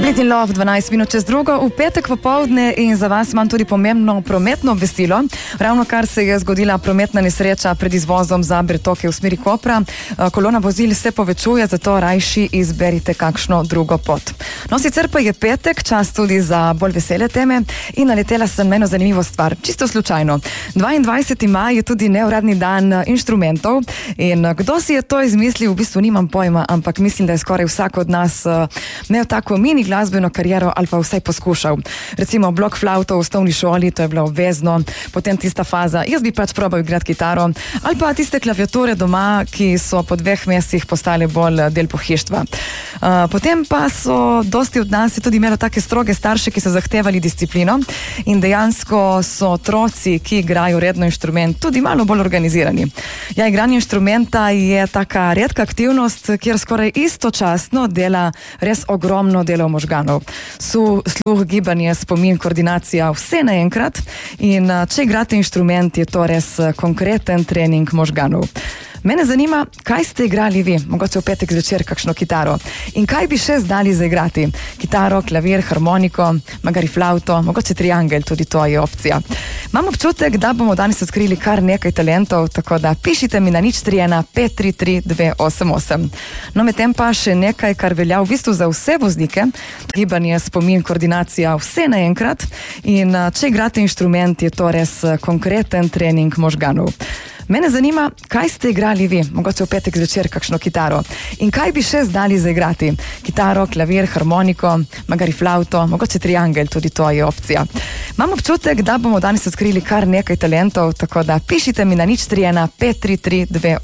Split in Love, 12 minut čez drugo, v petek popovdne in za vas imam tudi pomembno prometno obvestilo. Ravno kar se je zgodila prometna nesreča pred izvozom za Bertoke v smeri Kopra. Kolona vozil se povečuje, zato rajši izberite kakšno drugo pot. No, sicer pa je petek, čas tudi za bolj vesele teme in naletela sem na eno zanimivo stvar, čisto slučajno. 22. maj je tudi neuradni dan inštrumentov in kdo si je to izmislil, v bistvu nimam pojma, ampak mislim, da je skoraj vsak od nas imel tako mini glasbeno kariero ali pa vsaj poskušal. Recimo blok flavto v osnovni šoli, to je bilo obvezno, potem tista faza, jaz bi pač probal igrati kitaro, ali pa tiste klaviature doma, ki so po 2 mesecih postale bolj del pohištva. Potem pa so dosti od nas tudi imeli take stroge starše, ki so zahtevali disciplino in dejansko so otroci, ki igrajo redno inštrument, tudi malo bolj organizirani. Ja, igranje inštrumenta je taka redka aktivnost, kjer skoraj istočasno dela res ogromno delo možganov. Sluh, gibanje, spomin, koordinacija, vse naenkrat in če igrate inštrument, je to res konkreten trening možganov. Mene zanima, kaj ste igrali vi, mogoče v petek zvečer kakšno kitaro in kaj bi še znali zaigrati. Kitaro, klavir, harmoniko, magari flauto, mogoče triangel, tudi to je opcija. Imam občutek, da bomo danes odkrili kar nekaj talentov, tako da pišite mi na 031 533 288. No, medtem pa še nekaj, kar velja v bistvu za vse voznike, gibanje, spomin, koordinacija, vse naenkrat in če igrate inštrument, je to res konkreten trening možganov. Mene zanima, kaj ste igrali vi, mogoče v petek zvečer kakšno kitaro in kaj bi še znali zaigrati. Kitaro, klavir, harmoniko, magari flauto, mogoče triangel, tudi to je opcija. Imam občutek, da bomo danes odkrili kar nekaj talentov, tako da pišite mi na 031 533 288.